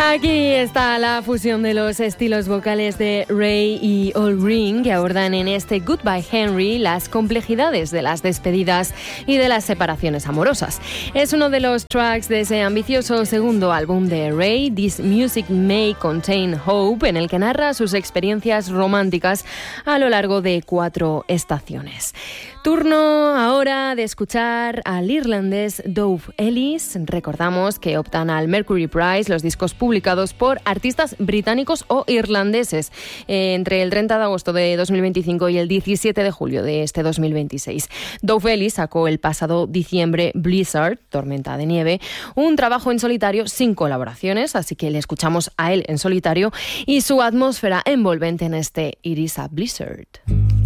Aquí está la fusión de los estilos vocales de Ray y Al Green, que abordan en este Goodbye Henry las complejidades de las despedidas y de las separaciones amorosas. Es uno de los tracks de ese ambicioso segundo álbum de Ray, This Music May Contain Hope, en el que narra sus experiencias románticas a lo largo de 4 estaciones. Turno ahora de escuchar al irlandés Dove Ellis. Recordamos que optan al Mercury Prize los discos publicados por artistas británicos o irlandeses entre el 30 de agosto de 2025 y el 17 de julio de este 2026. Dove Ellis sacó el pasado diciembre Blizzard, Tormenta de Nieve, un trabajo en solitario sin colaboraciones, así que le escuchamos a él en solitario y su atmósfera envolvente en este It Is a Blizzard.